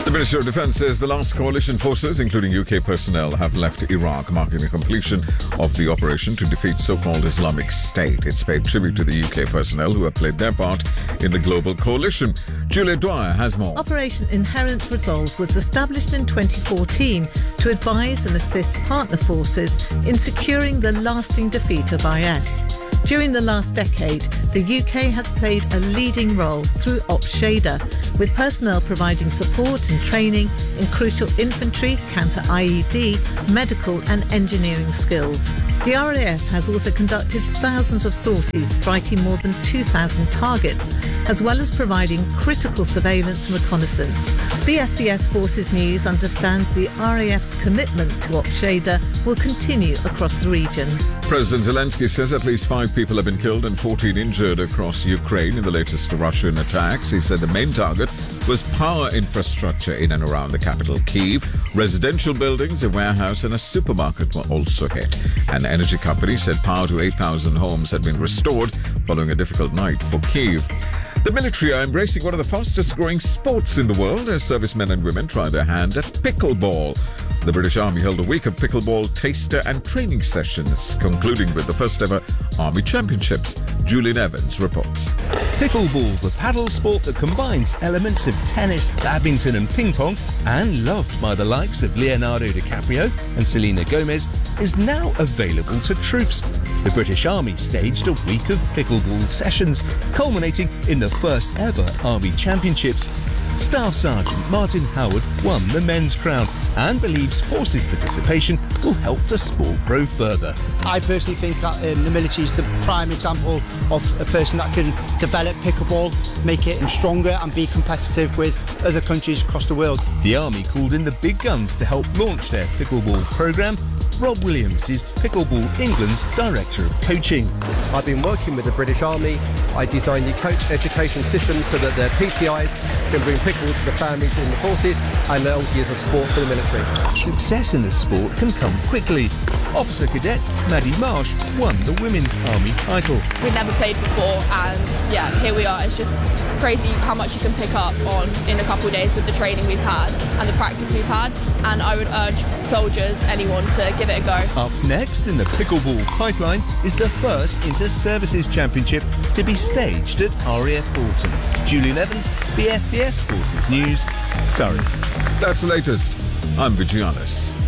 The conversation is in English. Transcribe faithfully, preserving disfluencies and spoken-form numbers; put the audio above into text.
The Ministry of Defence says the last coalition forces, including U K personnel, have left Iraq, marking the completion of the operation to defeat so-called Islamic State. It's paid tribute to the U K personnel who have played their part in the global coalition. Julia Dwyer has more. Operation Inherent Resolve was established in twenty fourteen to advise and assist partner forces in securing the lasting defeat of I S. During the last decade, the U K has played a leading role through Ops Shader, with personnel providing support and training in crucial infantry, counter-I E D, medical and engineering skills. The R A F has also conducted thousands of sorties, striking more than two thousand targets, as well as providing critical surveillance and reconnaissance. B F B S Forces News understands the R A F's commitment to Ops Shader will continue across the region. President Zelensky says at least five people have been killed and fourteen injured across Ukraine in the latest Russian attacks. He said the main target was power infrastructure in and around the capital, Kyiv. Residential buildings, a warehouse and a supermarket were also hit. An energy company said power to eight thousand homes had been restored following a difficult night for Kyiv. The military are embracing one of the fastest growing sports in the world as servicemen and women try their hand at pickleball. The British Army held a week of pickleball taster and training sessions, concluding with the first ever Army Championships. Julian Evans reports. Pickleball, the paddle sport that combines elements of tennis, badminton and ping pong, and loved by the likes of Leonardo DiCaprio and Selena Gomez, is now available to troops. The British Army staged a week of pickleball sessions, culminating in the first ever Army Championships. Staff Sergeant Martin Howard won the men's crown and believes forces participation will help the sport grow further. I personally think that um, the military is the prime example of a person that can develop pickleball, make it stronger and be competitive with other countries across the world. The Army called in the big guns to help launch their pickleball programme. Rob Williams is Pickleball England's Director of Coaching. I've been working with the British Army. I designed the coach education system so that their P T Is can bring pickleball to the families in the forces and obviously as a sport for the military. Success in the sport can come quickly. Officer Cadet Maddie Marsh won the Women's Army title. We'd never played before and yeah, here we are. It's just crazy how much you can pick up on in a couple of days with the training we've had and the practice we've had, and I would urge soldiers, anyone, to give it a go. Up next in the pickleball pipeline is the first Inter-Services Championship to be staged at R A F Alton. Julian Evans, B F B S Forces News, Surrey. That's the latest. I'm Vigianis.